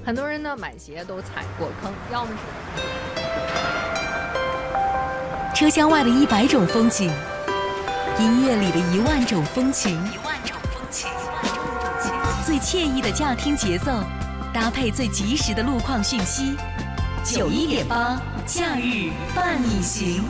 很多人呢买鞋都踩过坑，要么车厢外的100种风景，音乐里的10000种风情，最惬意的驾听节奏，搭配最及时的路况讯息。91.8假日伴你行。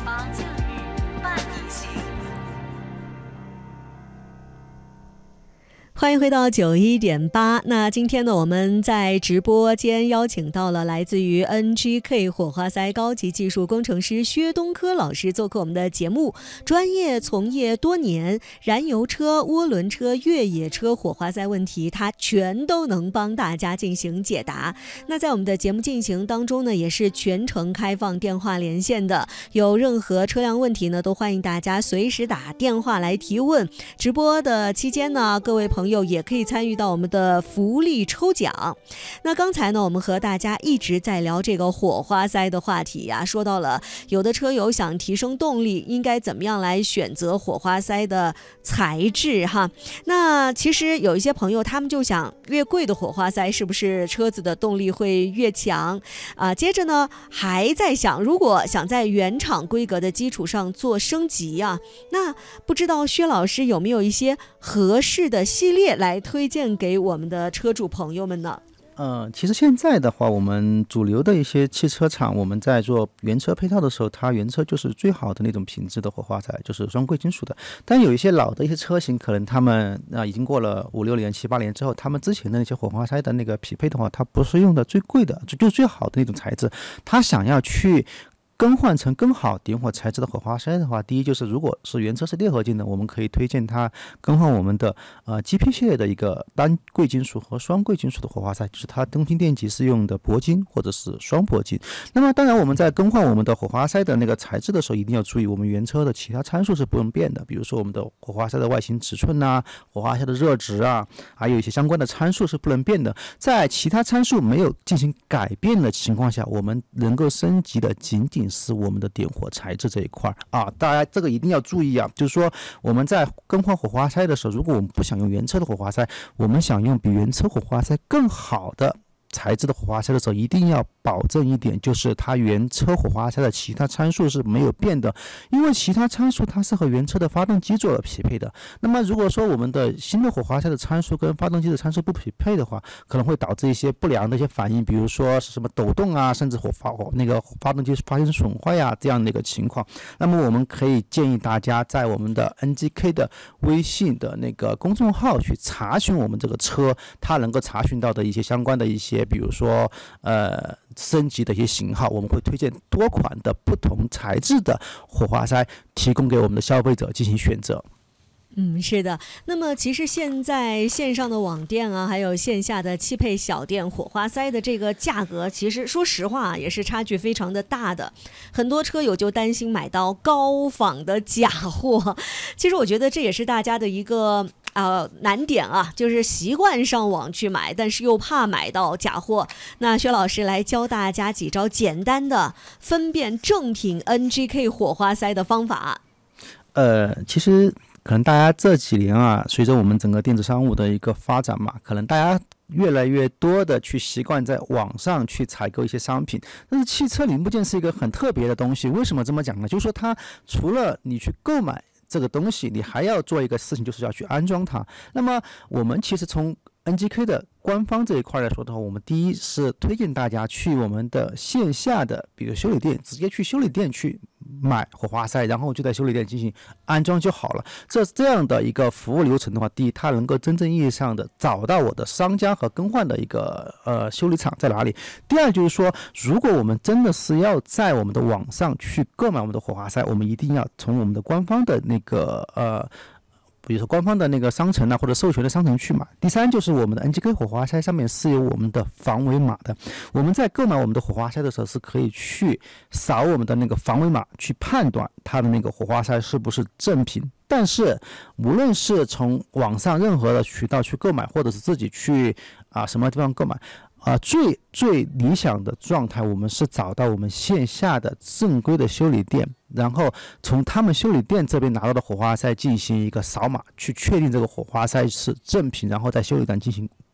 欢迎回到91.8。那今天呢，我们在直播间邀请到了来自于 NGK 火花塞高级技术工程师薛东科老师做客我们的节目，专业从业多年，燃油车、涡轮车、越野车火花塞问题，他全都能帮大家进行解答。那在我们的节目进行当中呢，也是全程开放电话连线的，有任何车辆问题呢，都欢迎大家随时打电话来提问。直播的期间呢，各位朋友也可以参与到我们的福利抽奖。那刚才呢，我们和大家一直在聊这个火花塞的话题呀，说到了有的车友想提升动力，应该怎么样来选择火花塞的材质哈。那其实有一些朋友他们就想，越贵的火花塞是不是车子的动力会越强啊？接着呢，还在想，如果想在原厂规格的基础上做升级啊，那不知道薛老师有没有一些合适的系列来推荐给我们的车主朋友们呢？ 其实现在的话，我们主流的一些汽车厂，我们在做原车配套的时候，它原车就是最好的那种品质的火花塞，就是双贵金属的。但有一些老的一些车型，可能他们已经过了5、6年、7、8年之后，他们之前的那些火花塞的那个匹配的话，它不是用的最贵的，就是最好的那种材质，他想要去更换成更好点火材质的火花塞的话，第一就是如果是原车是裂合金的，我们可以推荐它更换我们的GP 系列的一个单贵金属和双贵金属的火花塞，就是它中心电极是用的铂金或者是双铂金。那么当然我们在更换我们的火花塞的那个材质的时候，一定要注意我们原车的其他参数是不能变的，比如说我们的火花塞的外形尺寸啊，火花塞的热值啊，还有一些相关的参数是不能变的。在其他参数没有进行改变的情况下，我们能够升级的仅仅是我们的点火材质这一块啊，大家这个一定要注意啊，就是说我们在更换火花塞的时候，如果我们不想用原车的火花塞，我们想用比原车火花塞更好的材质的火花塞的时候，一定要保证一点，就是它原车火花塞的其他参数是没有变的，因为其他参数它是和原车的发动机做了匹配的。那么如果说我们的新的火花塞的参数跟发动机的参数不匹配的话，可能会导致一些不良的一些反应，比如说是什么抖动啊，甚至那个发动机发生损坏啊这样的一个情况。那么我们可以建议大家在我们的 NGK 的微信的那个公众号去查询我们这个车它能够查询到的一些相关的一些，比如说升级的一些型号，我们会推荐多款的不同材质的火花塞提供给我们的消费者进行选择。 是的。那么其实现在线上的网店啊，还有线下的汽配小店，火花塞的这个价格，其实说实话也是差距非常的大的。很多车友就担心买到高仿的假货，其实我觉得这也是大家的一个难点啊，就是习惯上网去买，但是又怕买到假货。那薛老师来教大家几招简单的分辨正品 NGK 火花塞的方法。 其实可能大家这几年啊，随着我们整个电子商务的一个发展嘛，可能大家越来越多的去习惯在网上去采购一些商品，但是汽车零部件是一个很特别的东西。为什么这么讲呢？就是说它除了你去购买这个东西，你还要做一个事情，就是要去安装它。那么我们其实从 NGK 的官方这一块来说的话，我们第一是推荐大家去我们的线下的比如修理店，直接去修理店去买火花塞，然后就在修理店进行安装就好了。这样的一个服务流程的话，第一，它能够真正意义上的找到我的商家和更换的一个修理厂在哪里。第二就是说，如果我们真的是要在我们的网上去购买我们的火花塞，我们一定要从我们的官方的那个比如说官方的那个商城啊，或者授权的商城去买。第三就是我们的 NGK 火花塞上面是有我们的防伪码的，我们在购买我们的火花塞的时候是可以去扫我们的那个防伪码，去判断它的那个火花塞是不是正品。但是无论是从网上任何的渠道去购买，或者是自己去什么地方购买最理想的状态，我们是找到我们线下的正规的修理店，然后从他们修理店这边拿到的火花塞进行一个扫码，去确定这个火花塞是正品，然后在修理站进行